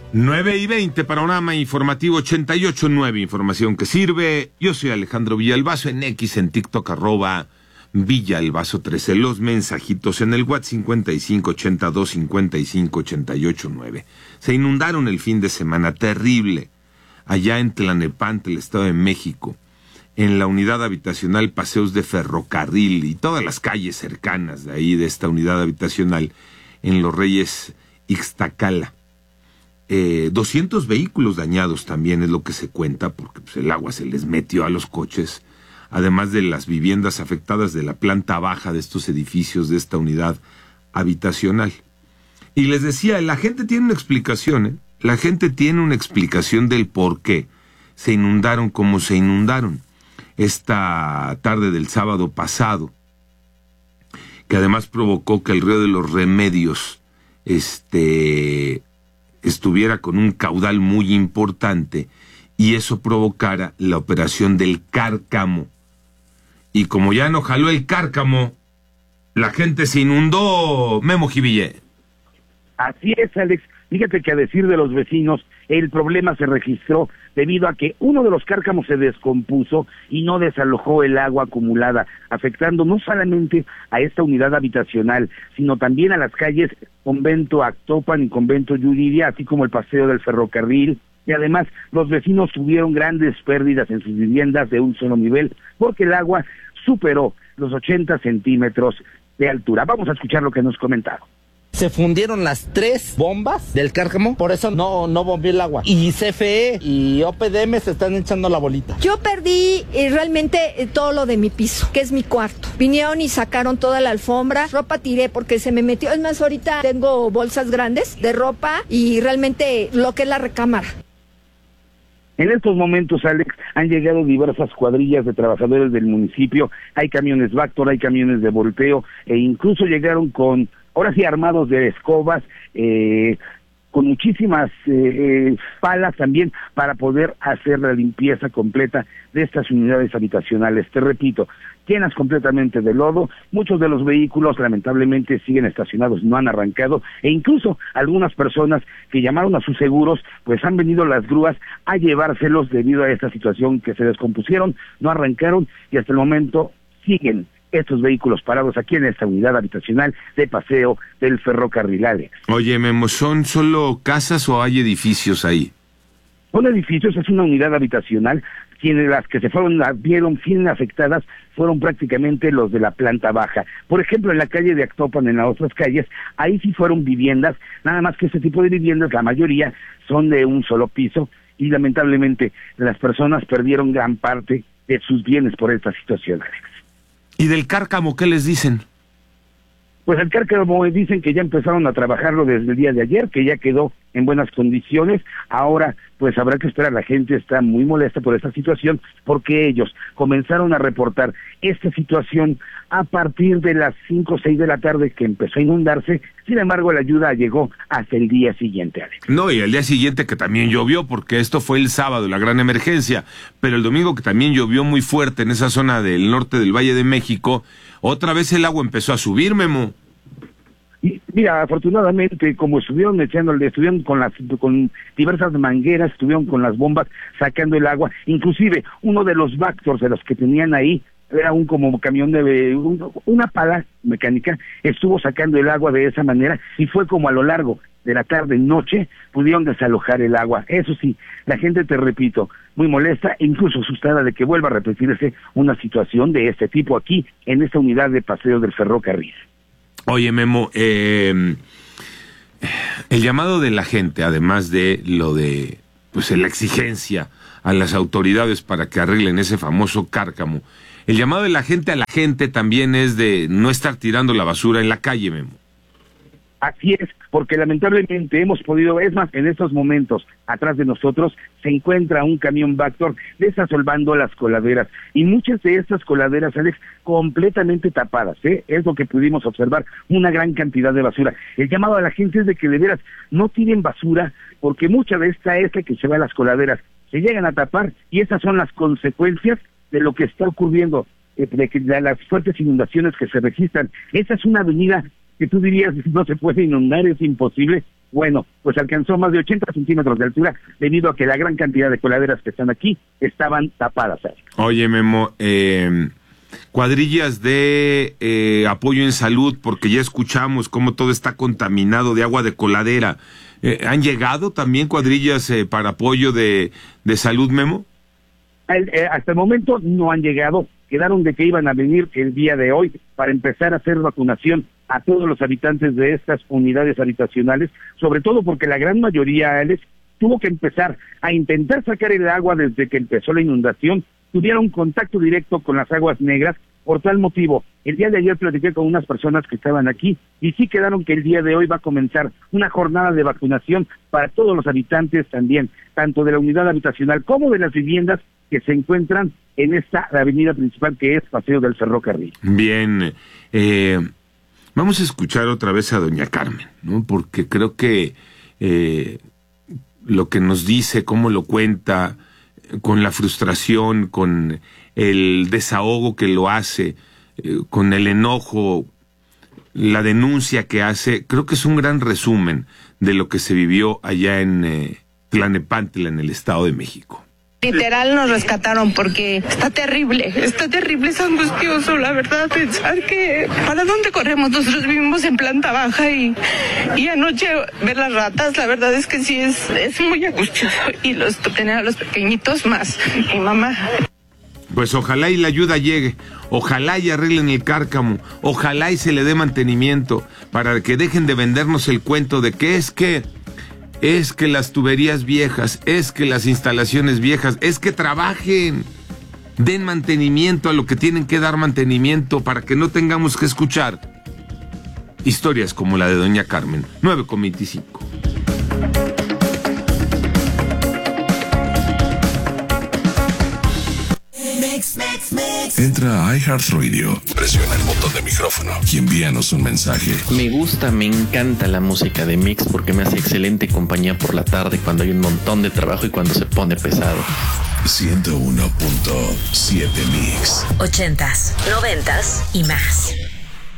9:20, panorama informativo 88.9, información que sirve. Yo soy Alejandro Villalbazo, en X, en TikTok, @Villalbazo13. Los mensajitos en el WhatsApp 5582-5588-9. Se inundaron el fin de semana, terrible, allá en Tlalnepantla, el Estado de México, en la unidad habitacional Paseos de Ferrocarril y todas las calles cercanas de ahí, de esta unidad habitacional, en Los Reyes, Ixtacala. 200 vehículos dañados también es lo que se cuenta, porque pues, el agua se les metió a los coches, además de las viviendas afectadas de la planta baja de estos edificios, de esta unidad habitacional. Y les decía, la gente tiene una explicación, la gente tiene una explicación del por qué se inundaron como se inundaron esta tarde del sábado pasado, que además provocó que el río de los Remedios estuviera con un caudal muy importante y eso provocara la operación del cárcamo. Y como ya no jaló el cárcamo, la gente se inundó, Memo Jiville. Así es, Alex. Fíjate que a decir de los vecinos, el problema se registró debido a que uno de los cárcamos se descompuso y no desalojó el agua acumulada, afectando no solamente a esta unidad habitacional, sino también a las calles Convento Actopan y Convento Yuriria, así como el Paseo del Ferrocarril. Y además, los vecinos tuvieron grandes pérdidas en sus viviendas de un solo nivel, porque el agua superó los 80 centímetros de altura. Vamos a escuchar lo que nos comentaron. Se fundieron las 3 bombas del cárcamo, por eso no bombeó el agua. Y CFE y OPDM se están echando la bolita. Yo perdí realmente todo lo de mi piso, que es mi cuarto. Vinieron y sacaron toda la alfombra, ropa tiré porque se me metió. Es más, ahorita tengo bolsas grandes de ropa y realmente lo que es la recámara. En estos momentos, Alex, han llegado diversas cuadrillas de trabajadores del municipio. Hay camiones Vactor, hay camiones de volteo e incluso llegaron con, ahora sí, armados de escobas, con muchísimas palas también para poder hacer la limpieza completa de estas unidades habitacionales. Te repito, llenas completamente de lodo, muchos de los vehículos lamentablemente siguen estacionados, no han arrancado, e incluso algunas personas que llamaron a sus seguros, pues han venido las grúas a llevárselos debido a esta situación, que se descompusieron, no arrancaron y hasta el momento siguen estos vehículos parados aquí en esta unidad habitacional de Paseo del Ferrocarril, Alex. Oye, Memo, ¿son solo casas o hay edificios ahí? Son edificios, es una unidad habitacional. Quienes las que se vieron bien afectadas fueron prácticamente los de la planta baja. Por ejemplo, en la calle de Actopan, en las otras calles, ahí sí fueron viviendas, nada más que este tipo de viviendas, la mayoría son de un solo piso, y lamentablemente las personas perdieron gran parte de sus bienes por esta situación, Alex. ¿Y del cárcamo qué les dicen? Pues el cárcamo dicen que ya empezaron a trabajarlo desde el día de ayer, que ya quedó en buenas condiciones. Ahora pues habrá que esperar. La gente está muy molesta por esta situación porque ellos comenzaron a reportar esta situación a partir de las 5 o 6 de la tarde que empezó a inundarse. Sin embargo, la ayuda llegó hasta el día siguiente, Alex. No, y el día siguiente que también llovió, porque esto fue el sábado, la gran emergencia, pero el domingo que también llovió muy fuerte en esa zona del norte del Valle de México, otra vez el agua empezó a subir, Memo. Y mira, afortunadamente, como estuvieron con diversas mangueras, estuvieron con las bombas sacando el agua, inclusive uno de los Vactors de los que tenían ahí, era un como camión de una pala mecánica, estuvo sacando el agua de esa manera y fue como a lo largo de la tarde noche pudieron desalojar el agua. Eso sí, la gente, te repito, muy molesta e incluso asustada de que vuelva a repetirse una situación de este tipo aquí en esta unidad de Paseo del Ferrocarril. Oye, Memo, el llamado de la gente, además de lo de pues la exigencia a las autoridades para que arreglen ese famoso cárcamo, el llamado de la gente a la gente también es de no estar tirando la basura en la calle, Memo. Así es, porque lamentablemente hemos podido, es más, en estos momentos, atrás de nosotros, se encuentra un camión Vactor desasolvando las coladeras, y muchas de estas coladeras, Alex, completamente tapadas, es lo que pudimos observar, una gran cantidad de basura. El llamado a la gente es de que de veras no tiren basura, porque mucha de esta es la que se va a las coladeras, se llegan a tapar, y esas son las consecuencias de lo que está ocurriendo, de las fuertes inundaciones que se registran. Esa es una avenida que tú dirías no se puede inundar, es imposible, bueno, pues alcanzó más de 80 centímetros de altura debido a que la gran cantidad de coladeras que están aquí estaban tapadas. Oye, Memo, cuadrillas de apoyo en salud, porque ya escuchamos cómo todo está contaminado de agua de coladera. ¿Han llegado también cuadrillas para apoyo de salud, Memo? Hasta el momento no han llegado. Quedaron de que iban a venir el día de hoy para empezar a hacer vacunación a todos los habitantes de estas unidades habitacionales, sobre todo porque la gran mayoría, Alex, tuvo que empezar a intentar sacar el agua desde que empezó la inundación, tuvieron contacto directo con las aguas negras. Por tal motivo, el día de ayer platiqué con unas personas que estaban aquí y sí quedaron que el día de hoy va a comenzar una jornada de vacunación para todos los habitantes también, tanto de la unidad habitacional como de las viviendas que se encuentran en esta avenida principal que es Paseo del Ferrocarril. Bien, vamos a escuchar otra vez a doña Carmen, ¿no? Porque creo que lo que nos dice, cómo lo cuenta, con la frustración, con el desahogo que lo hace, con el enojo, la denuncia que hace, creo que es un gran resumen de lo que se vivió allá en Tlanepantla, en el Estado de México. Literal nos rescataron porque está terrible, es angustioso, la verdad, pensar que ¿para dónde corremos? Nosotros vivimos en planta baja y anoche ver las ratas, la verdad es que sí es muy angustioso, y tener a los pequeñitos más, mi mamá. Pues ojalá y la ayuda llegue, ojalá y arreglen el cárcamo, ojalá y se le dé mantenimiento para que dejen de vendernos el cuento de que es que las tuberías viejas, es que las instalaciones viejas, es que trabajen, den mantenimiento a lo que tienen que dar mantenimiento para que no tengamos que escuchar historias como la de doña Carmen. 9:25. Entra a iHeartRadio, presiona el botón de micrófono y envíanos un mensaje. Me encanta la música de Mix porque me hace excelente compañía por la tarde cuando hay un montón de trabajo y cuando se pone pesado. 101.7 Mix. 80s, 90s y más.